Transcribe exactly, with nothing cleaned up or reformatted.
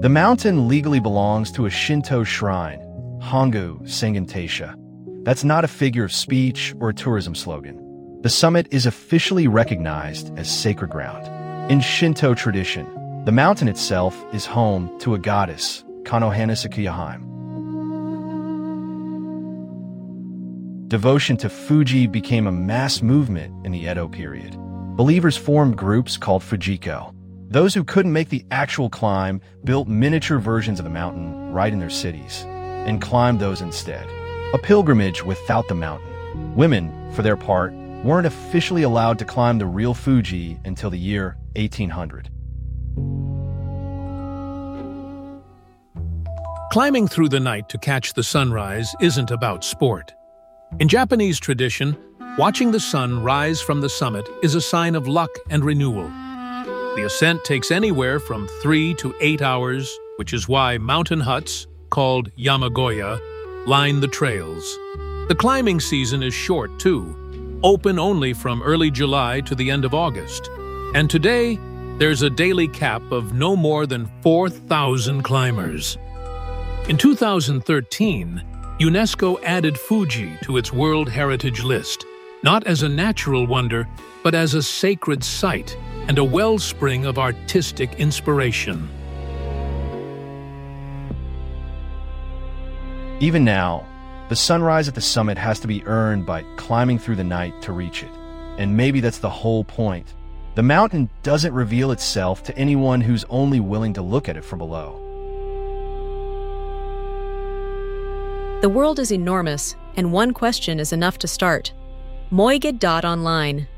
The mountain legally belongs to a Shinto shrine, Hongu Sengen Taisha. That's not a figure of speech or a tourism slogan. The summit is officially recognized as sacred ground. In Shinto tradition, the mountain itself is home to a goddess, Kanohana Sakuyaheim. Devotion to Fuji became a mass movement in the Edo period. Believers formed groups called Fujiko. Those who couldn't make the actual climb built miniature versions of the mountain right in their cities and climbed those instead. A pilgrimage without the mountain. Women, for their part, weren't officially allowed to climb the real Fuji until the year eighteen hundred. Climbing through the night to catch the sunrise isn't about sport. In Japanese tradition, watching the sun rise from the summit is a sign of luck and renewal. The ascent takes anywhere from three to eight hours, which is why mountain huts, called yamagoya, line the trails. The climbing season is short, too, open only from early July to the end of August. And today, there's a daily cap of no more than four thousand climbers. In two thousand thirteen, UNESCO added Fuji to its World Heritage List, not as a natural wonder, but as a sacred site and a wellspring of artistic inspiration. Even now, the sunrise at the summit has to be earned by climbing through the night to reach it. And maybe that's the whole point. The mountain doesn't reveal itself to anyone who's only willing to look at it from below. The world is enormous, and one question is enough to start. Moige dot online